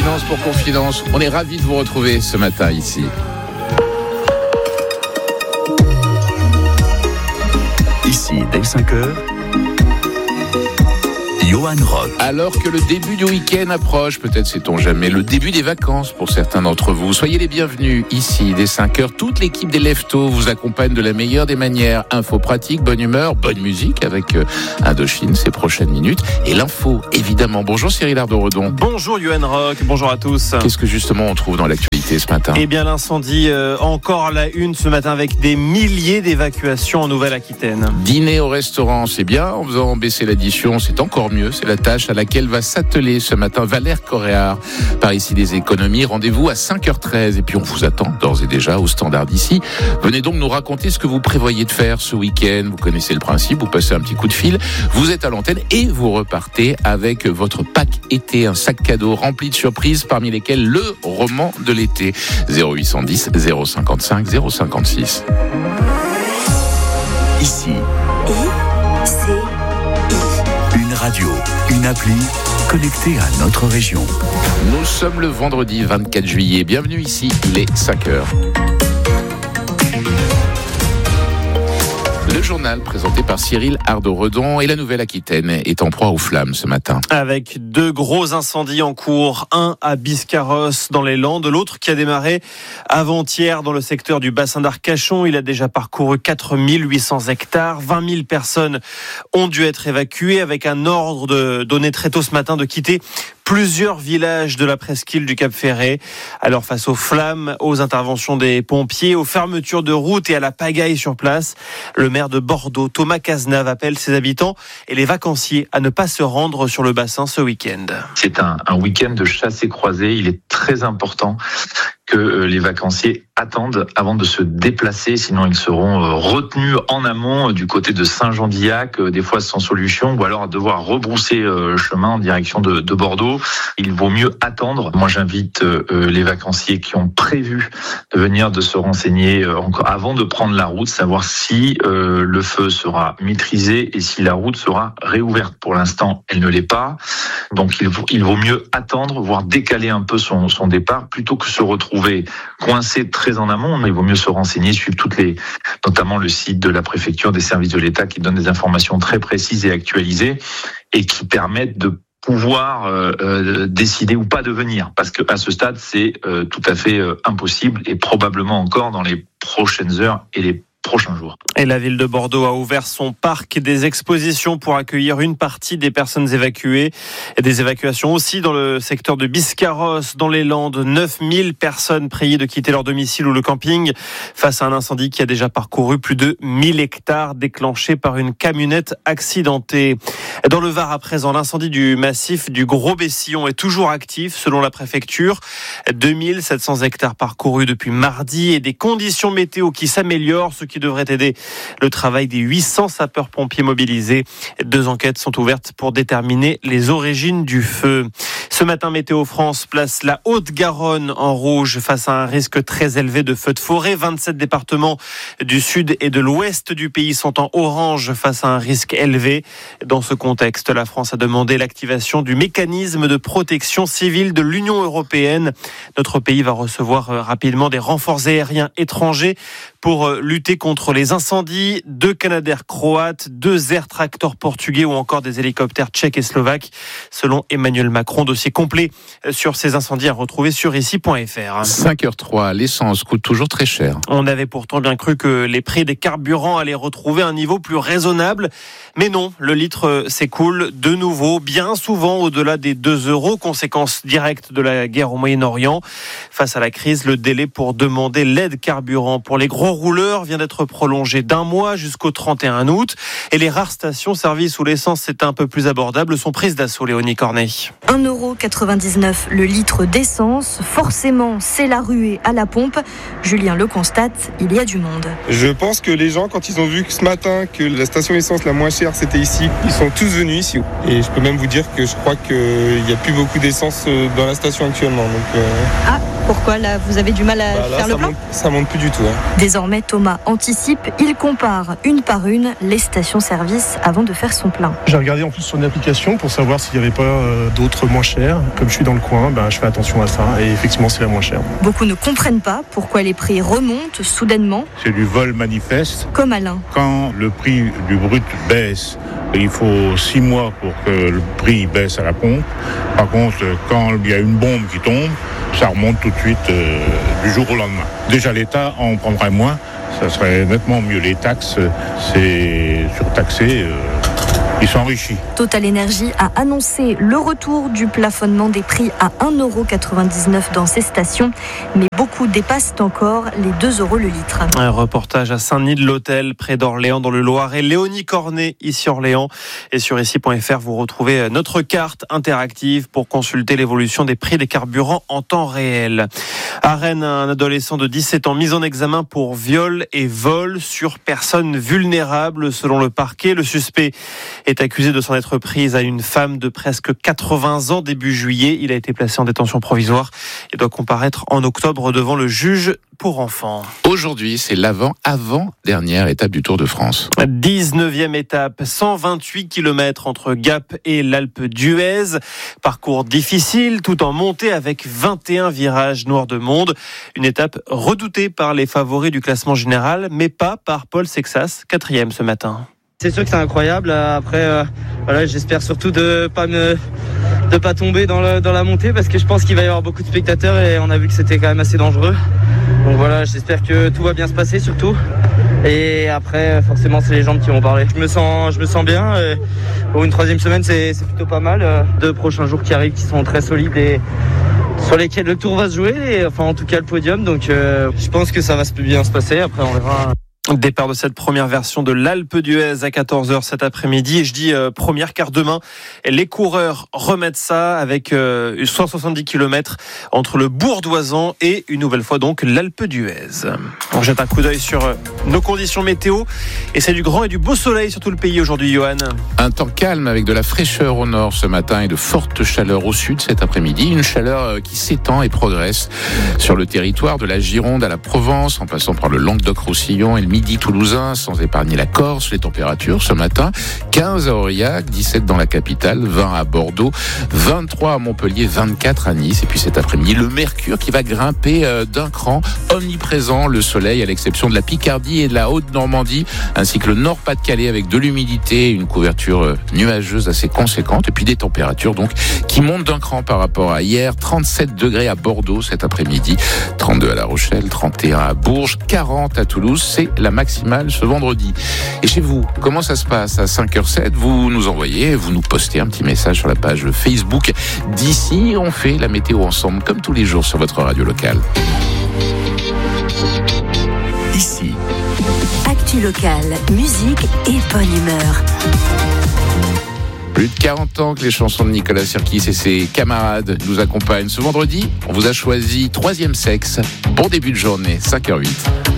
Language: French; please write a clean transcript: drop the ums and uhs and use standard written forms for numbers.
Finance pour Confidence. On est ravis de vous retrouver ce matin ici. Ici, dès 5h, Johan Rock. Alors que le début du week-end approche, peut-être sait-on jamais, le début des vacances pour certains d'entre vous. Soyez les bienvenus ici, dès 5h. Toute l'équipe des Leftos vous accompagne de la meilleure des manières. Info pratique, bonne humeur, bonne musique avec Indochine ces prochaines minutes. Et l'info, évidemment. Bonjour Cyril Ardo-Redon. Bonjour Johan Rock, bonjour à tous. Qu'est-ce que justement on trouve dans l'actualité ce matin ? Eh bien l'incendie, encore à la une ce matin avec des milliers d'évacuations en Nouvelle-Aquitaine. Dîner au restaurant, c'est bien. En faisant baisser l'addition, c'est encore mieux. C'est la tâche à laquelle va s'atteler ce matin Valère Coréard. Par ici des économies, rendez-vous à 5h13. Et puis on vous attend d'ores et déjà au standard d'ici. Venez donc nous raconter ce que vous prévoyez de faire ce week-end. Vous connaissez le principe, vous passez un petit coup de fil. Vous êtes à l'antenne et vous repartez avec votre pack été, un sac cadeau rempli de surprises, parmi lesquelles le roman de l'été. 0810 055 056. Ici, une radio, une appli connectée à notre région. Nous sommes le vendredi 24 juillet. Bienvenue ici, il est 5h. Le journal présenté par Cyril Ardo-Redon et la Nouvelle-Aquitaine est en proie aux flammes ce matin. Avec deux gros incendies en cours, un à Biscarrosse dans les Landes, l'autre qui a démarré avant-hier dans le secteur du bassin d'Arcachon. Il a déjà parcouru 4800 hectares, 20 000 personnes ont dû être évacuées avec un ordre donné très tôt ce matin de quitter plusieurs villages de la presqu'île du Cap-Ferret. Alors face aux flammes, aux interventions des pompiers, aux fermetures de routes et à la pagaille sur place, le maire de Bordeaux, Thomas Cazenave, appelle ses habitants et les vacanciers à ne pas se rendre sur le bassin ce week-end. C'est un week-end de chassés croisés. Il est très important que les vacanciers attendent avant de se déplacer, sinon ils seront retenus en amont du côté de Saint-Jean-d'Illac, des fois sans solution, ou alors devoir rebrousser chemin en direction de Bordeaux. Il vaut mieux attendre. Moi, j'invite les vacanciers qui ont prévu de venir de se renseigner encore avant de prendre la route, savoir si le feu sera maîtrisé et si la route sera réouverte. Pour l'instant, elle ne l'est pas. Donc, il vaut mieux attendre, voire décaler un peu son départ, plutôt que se retrouver coincé très en amont. Il vaut mieux se renseigner, suivre notamment le site de la préfecture, des services de l'État qui donnent des informations très précises et actualisées et qui permettent de pouvoir décider ou pas de venir. Parce qu'à ce stade, c'est tout à fait impossible et probablement encore dans les prochaines heures et les prochains jours. Et la ville de Bordeaux a ouvert son parc des expositions pour accueillir une partie des personnes évacuées. Et des évacuations aussi dans le secteur de Biscarrosse, dans les Landes. 9000 personnes priées de quitter leur domicile ou le camping face à un incendie qui a déjà parcouru plus de 1000 hectares déclenché par une camionnette accidentée. Dans le Var à présent, l'incendie du massif du Gros-Bessillon est toujours actif selon la préfecture. 2700 hectares parcourus depuis mardi et des conditions météo qui s'améliorent, ce qui devrait aider le travail des 800 sapeurs-pompiers mobilisés. 2 enquêtes sont ouvertes pour déterminer les origines du feu. Ce matin, Météo France place la Haute-Garonne en rouge face à un risque très élevé de feux de forêt. 27 départements du sud et de l'ouest du pays sont en orange face à un risque élevé. Dans ce contexte, la France a demandé l'activation du mécanisme de protection civile de l'Union européenne. Notre pays va recevoir rapidement des renforts aériens étrangers pour lutter contre les incendies. 2 Canadair croates, 2 Air Tractor portugais ou encore des hélicoptères tchèques et slovaques. Selon Emmanuel Macron, dossier complet sur ces incendies à retrouver sur ici.fr. 5h03, l'essence coûte toujours très cher. On avait pourtant bien cru que les prix des carburants allaient retrouver un niveau plus raisonnable. Mais non, le litre s'écoule de nouveau, bien souvent au-delà des 2 €, conséquence directe de la guerre au Moyen-Orient. Face à la crise, le délai pour demander l'aide carburant pour les gros rouleurs vient d'être prolongé d'1 mois jusqu'au 31 août. Et les rares stations-service où l'essence est un peu plus abordable sont prises d'assaut, Léonie Cornet. 1,99 € le litre d'essence. Forcément, c'est la ruée à la pompe. Julien le constate, il y a du monde. Je pense que les gens, quand ils ont vu ce matin que la station essence la moins chère, c'était ici, ils sont tous venus ici. Et je peux même vous dire que je crois qu'il n'y a plus beaucoup d'essence dans la station actuellement. Donc, Ah, Pourquoi là, vous avez du mal à faire le plein ? Ça monte plus du tout. Désormais, Thomas anticipe. Il compare une par une les stations-service avant de faire son plein. J'ai regardé en plus sur une application pour savoir s'il n'y avait pas d'autres moins chères. Comme je suis dans le coin, je fais attention à ça et effectivement c'est la moins chère. Beaucoup ne comprennent pas pourquoi les prix remontent soudainement. C'est du vol manifeste. Comme Alain. Quand le prix du brut baisse, il faut 6 mois pour que le prix baisse à la pompe. Par contre, quand il y a une bombe qui tombe, ça remonte tout de suite du jour au lendemain. Déjà l'État en prendrait moins, ça serait nettement mieux. Les taxes, c'est surtaxé. Ils sont enrichis. Total Energy a annoncé le retour du plafonnement des prix à 1,99€ dans ses stations, mais beaucoup dépassent encore les 2€ le litre. Un reportage à Saint-Denis de l'Hôtel, près d'Orléans, dans le Loiret. Léonie Cornet, ici Orléans. Et sur ici.fr, vous retrouvez notre carte interactive pour consulter l'évolution des prix des carburants en temps réel. À Rennes, un adolescent de 17 ans mis en examen pour viol et vol sur personnes vulnérables. Selon le parquet, le suspect est accusé de s'en être prise à une femme de presque 80 ans début juillet. Il a été placé en détention provisoire et doit comparaître en octobre devant le juge pour enfants. Aujourd'hui, c'est l'avant-dernière étape du Tour de France. 19e étape, 128 km entre Gap et l'Alpe d'Huez. Parcours difficile, tout en montée avec 21 virages noirs de monde. Une étape redoutée par les favoris du classement général, mais pas par Paul Sexas, 4e ce matin. C'est sûr que c'est incroyable. Après, j'espère surtout de pas tomber dans la montée parce que je pense qu'il va y avoir beaucoup de spectateurs et on a vu que c'était quand même assez dangereux. Donc voilà, j'espère que tout va bien se passer surtout. Et après, forcément, c'est les jambes qui vont parler. Je me sens bien. Et pour une 3e semaine, c'est plutôt pas mal. 2 prochains jours qui arrivent qui sont très solides et sur lesquels le tour va se jouer. Et, enfin, en tout cas, le podium. Donc, je pense que ça va bien se passer. Après, on verra. Départ de cette première version de l'Alpe d'Huez à 14h cet après-midi. Et je dis première car demain, les coureurs remettent ça avec 170 km entre le Bourdoisan et une nouvelle fois donc l'Alpe d'Huez. On jette un coup d'œil sur nos conditions météo et c'est du grand et du beau soleil sur tout le pays aujourd'hui, Johan. Un temps calme avec de la fraîcheur au nord ce matin et de fortes chaleurs au sud cet après-midi. Une chaleur qui s'étend et progresse sur le territoire de la Gironde à la Provence en passant par le Languedoc-Roussillon et le Midi toulousain, sans épargner la Corse. Les températures ce matin, 15 à Aurillac, 17 dans la capitale, 20 à Bordeaux, 23 à Montpellier, 24 à Nice. Et puis cet après-midi, le mercure qui va grimper d'un cran, omniprésent, le soleil à l'exception de la Picardie et de la Haute-Normandie, ainsi que le Nord-Pas-de-Calais avec de l'humidité, une couverture nuageuse assez conséquente et puis des températures donc qui montent d'un cran par rapport à hier. 37 degrés à Bordeaux cet après-midi, 32 à La Rochelle, 31 à Bourges, 40 à Toulouse. C'est la maximale ce vendredi. Et chez vous, comment ça se passe à 5h07 ? Vous nous envoyez, vous nous postez un petit message sur la page Facebook d'ici. On fait la météo ensemble, comme tous les jours sur votre radio locale. Ici. Actu locale, musique et bonne humeur. Plus de 40 ans que les chansons de Nicolas Sirkis et ses camarades nous accompagnent. Ce vendredi, on vous a choisi 3e sexe. Bon début de journée, 5h08.